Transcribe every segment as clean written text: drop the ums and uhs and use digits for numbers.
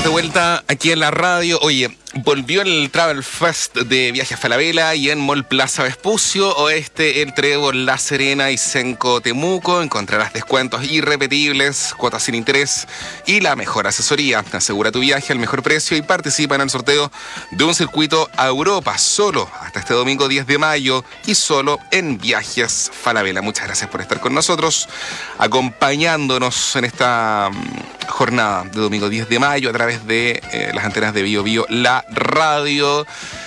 de vuelta aquí en la radio. Oye, volvió el Travel Fest de Viajes Falabella y en Mall Plaza Vespucio, Oeste, El Trébol, La Serena y Senco Temuco. Encontrarás descuentos irrepetibles, cuotas sin interés y la mejor asesoría. Asegura tu viaje al mejor precio y participa en el sorteo de un circuito a Europa solo hasta este domingo 10 de mayo y solo en Viajes Falabella. Muchas gracias por estar con nosotros, acompañándonos en esta jornada de domingo 10 de mayo a través de las antenas de Bio Bio, la radio.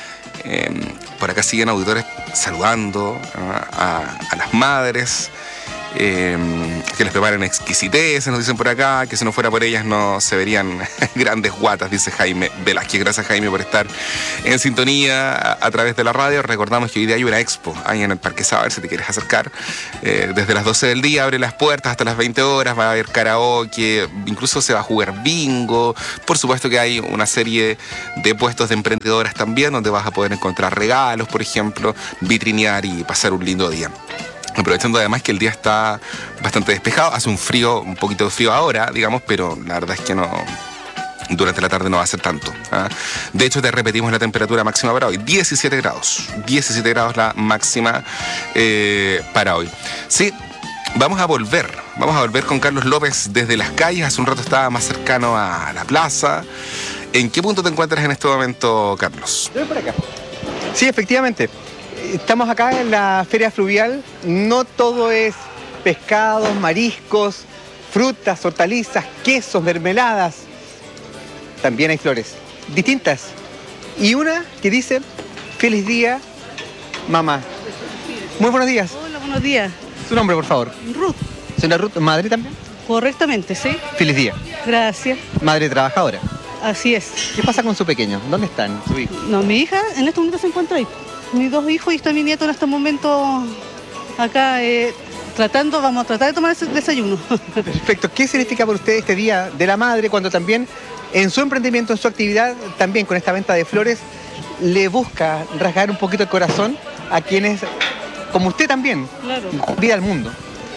Por acá siguen auditores saludando a las madres, que les preparen exquisiteces, nos dicen por acá, que si no fuera por ellas no se verían grandes guatas, dice Jaime Velázquez. Gracias, Jaime, por estar en sintonía a través de la radio. Recordamos que hoy día hay una expo ahí en el Parque Saber, si te quieres acercar. Desde las 12 del día abre las puertas hasta las 20 horas, va a haber karaoke, incluso se va a jugar bingo. Por supuesto que hay una serie de puestos de emprendedoras también, donde vas a poder encontrar regalos, por ejemplo, vitrinear y pasar un lindo día. Aprovechando además que el día está bastante despejado, hace un poquito de frío ahora, digamos, pero la verdad es que no, durante la tarde no va a ser tanto. De hecho, te repetimos la temperatura máxima para hoy, 17 grados la máxima para hoy. Sí, vamos a volver con Carlos López desde las calles. Hace un rato estaba más cercano a la plaza. ¿En qué punto te encuentras en este momento, Carlos? Yo voy por acá. Sí, efectivamente. Estamos acá en la feria fluvial. No todo es pescados, mariscos, frutas, hortalizas, quesos, mermeladas. También hay flores distintas. Y una que dice: feliz día, mamá. Muy buenos días. Hola, buenos días. Su nombre, por favor. Ruth. ¿Señora Ruth, madre también? Correctamente, sí. Feliz día. Gracias. Madre trabajadora. Así es. ¿Qué pasa con su pequeño? ¿Dónde están su hijo? No, mi hija en este momento se encuentra ahí. Mis dos hijos y está mi nieto en este momento acá vamos a tratar de tomar ese desayuno. Perfecto. ¿Qué significa para usted este Día de la Madre cuando también en su emprendimiento, en su actividad, también con esta venta de flores, le busca rasgar un poquito el corazón a quienes, como usted también, Claro. vida al mundo?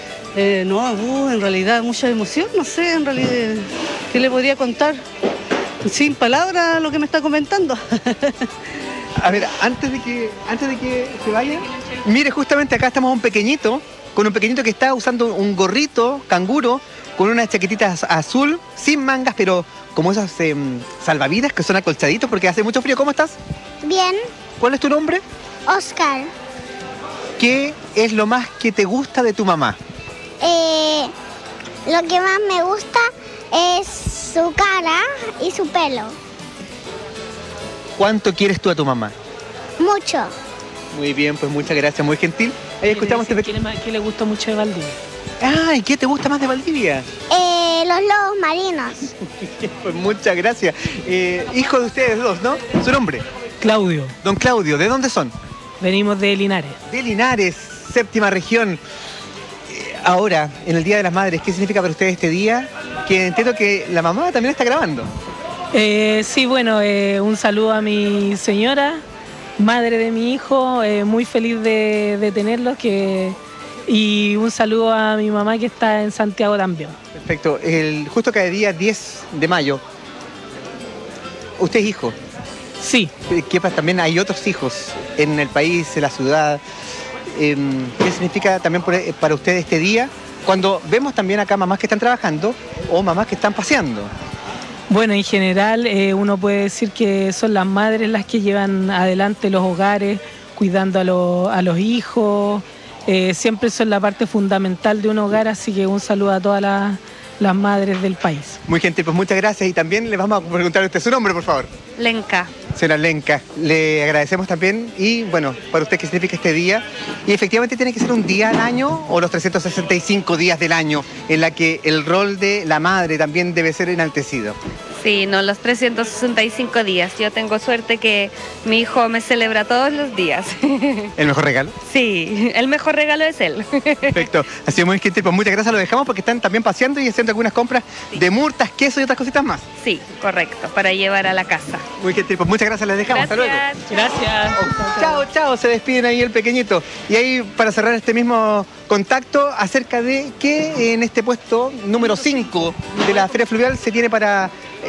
En realidad mucha emoción, no sé, en realidad, ¿qué le podría contar? Sin palabras lo que me está comentando. A ver, antes de que se vaya, mire, justamente acá estamos con un pequeñito que está usando un gorrito canguro con unas chaquetitas azul, sin mangas, pero como esas salvavidas que son acolchaditos porque hace mucho frío. ¿Cómo estás? Bien, ¿Cuál es tu nombre? Oscar. ¿Qué es lo más que te gusta de tu mamá? Lo que más me gusta es su cara y su pelo. ¿Cuánto quieres tú a tu mamá? Mucho. Muy bien, pues muchas gracias, muy gentil. Ahí escuchamos ¿Qué le gustó mucho de Valdivia? Ay, ¿qué te gusta más de Valdivia? Los lobos marinos. Pues muchas gracias. Hijo de ustedes dos, ¿no? ¿Su nombre? Claudio, Don Claudio, ¿de dónde son? venimos de Linares. De Linares, séptima región. Ahora, en el Día de las Madres, ¿qué significa para ustedes este día? Que entiendo que la mamá también está grabando. Sí, bueno, un saludo a mi señora, madre de mi hijo, muy feliz de tenerlos, y un saludo a mi mamá que está en Santiago también. Perfecto. Justo cada día 10 de mayo, ¿usted es hijo? Sí, ¿Qué pasa? También hay otros hijos en el país, en la ciudad. ¿Qué significa también para ustedes este día? Cuando vemos también acá mamás que están trabajando o mamás que están paseando. bueno, en general uno puede decir que son las madres las que llevan adelante los hogares, cuidando a los hijos, siempre son la parte fundamental de un hogar, así que un saludo a todas las madres del país. Muy gentil, pues muchas gracias. Y también le vamos a preguntar a usted su nombre, por favor. Lenka. Señora Lenka, le agradecemos también. Y bueno, para usted, ¿qué significa este día? Y efectivamente tiene que ser un día al año o los 365 días del año en la que el rol de la madre también debe ser enaltecido. Sí, no, los 365 días. Yo tengo suerte que mi hijo me celebra todos los días. ¿El mejor regalo? Sí, el mejor regalo es él. Perfecto. Así es, muy gentil. Pues muchas gracias, lo dejamos porque están también paseando y haciendo algunas compras de murtas, queso y otras cositas más. Sí, correcto, para llevar a la casa. Muy gentil. Pues muchas gracias, les dejamos. Hasta luego. Gracias. Chao, chao, se despiden ahí el pequeñito. Y ahí, para cerrar este mismo contacto, acerca de que en este puesto número 5 de la Feria Fluvial se tiene para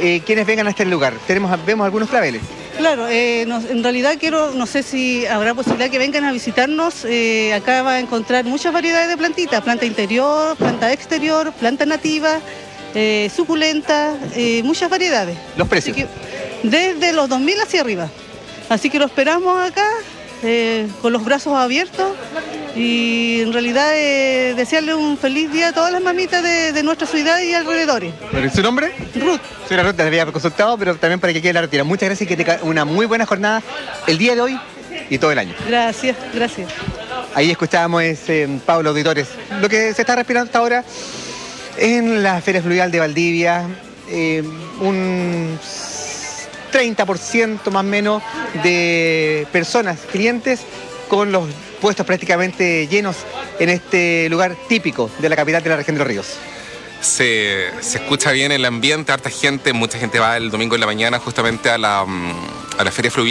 quienes vengan a este lugar. Vemos algunos claveles. Claro, en realidad no sé si habrá posibilidad que vengan a visitarnos. Acá va a encontrar muchas variedades de plantitas, planta interior, planta exterior, planta nativa, suculenta, muchas variedades. ¿Los precios? Así que, desde los 2.000 hacia arriba. Así que lo esperamos acá con los brazos abiertos y en realidad desearle un feliz día a todas las mamitas de nuestra ciudad y alrededores. ¿Su nombre? Ruth. Soy la Ruth, te había consultado, pero también para que quede la retira. Muchas gracias y que tenga una muy buena jornada el día de hoy y todo el año. Gracias, gracias. Ahí escuchábamos Pablo Auditores. Lo que se está respirando hasta ahora en la Feria Fluvial de Valdivia, un 30% más o menos de personas, clientes, con los puestos prácticamente llenos en este lugar típico de la capital de la región de los ríos. Se escucha bien el ambiente, harta gente, mucha gente va el domingo en la mañana justamente a la Feria Fluvial.